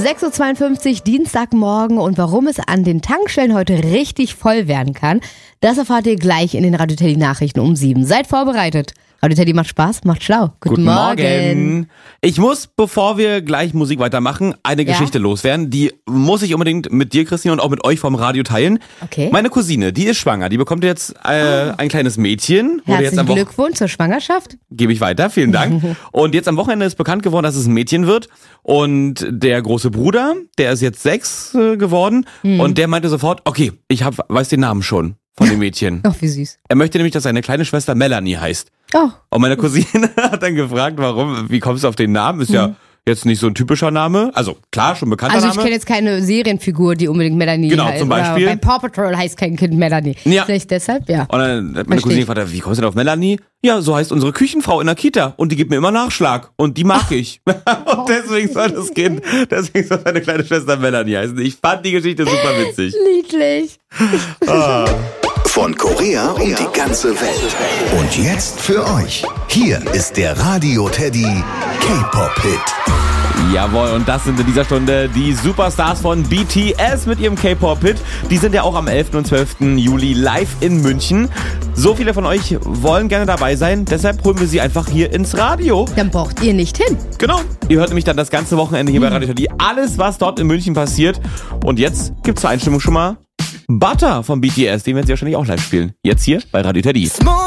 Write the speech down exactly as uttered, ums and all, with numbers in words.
sechs Uhr zweiundfünfzig, Dienstagmorgen, und warum es an den Tankstellen heute richtig voll werden kann, das erfahrt ihr gleich in den Radio Teddy Nachrichten um sieben. Seid vorbereitet. Radio Teddy macht Spaß, macht schlau. Guten, Guten Morgen. Morgen. Ich muss, bevor wir gleich Musik weitermachen, eine Ja? Geschichte loswerden. Die muss ich unbedingt mit dir, Christine, und auch mit euch vom Radio teilen. Okay. Meine Cousine, die ist schwanger. Die bekommt jetzt äh, ein kleines Mädchen. Wurde jetzt Herzlichen am Wo- Glückwunsch zur Schwangerschaft. Gebe ich weiter, vielen Dank. Und jetzt am Wochenende ist bekannt geworden, dass es ein Mädchen wird. Und der große Bruder, der ist jetzt sechs äh, geworden. Hm. Und der meinte sofort, okay, ich hab, weiß den Namen schon von dem Mädchen. Ach, wie süß. Er möchte nämlich, dass seine kleine Schwester Melanie heißt. Oh, Und meine Cousine hat dann gefragt, warum, wie kommst du auf den Namen? Ist ja jetzt nicht so ein typischer Name. Also klar, schon bekannter also ich Name. kenne jetzt keine Serienfigur, die unbedingt Melanie Genau, heißt. zum Beispiel. Oder bei Paw Patrol heißt kein Kind Melanie. Ja. Vielleicht deshalb, ja. Und dann hat meine Versteh Cousine ich. gefragt, wie kommst du denn auf Melanie? Ja, so heißt unsere Küchenfrau in der Kita. Und die gibt mir immer Nachschlag. Und die mag ich. Und deswegen soll das Kind, deswegen soll seine kleine Schwester Melanie heißen. Ich fand die Geschichte super witzig. Niedlich. Ah. Von Korea um die ganze Welt. Und jetzt für euch. Hier ist der Radio Teddy K-Pop-Hit. Jawohl, und das sind in dieser Stunde die Superstars von B T S mit ihrem K-Pop-Hit. Die sind ja auch am elften und zwölften Juli live in München. So viele von euch wollen gerne dabei sein, deshalb holen wir sie einfach hier ins Radio. Dann braucht ihr nicht hin. Genau, ihr hört nämlich dann das ganze Wochenende hier bei Radio Teddy alles, was dort in München passiert. Und jetzt gibt's zur Einstimmung schon mal Butter von B T S, den werden sie wahrscheinlich auch live spielen. Jetzt hier bei Radio Teddy.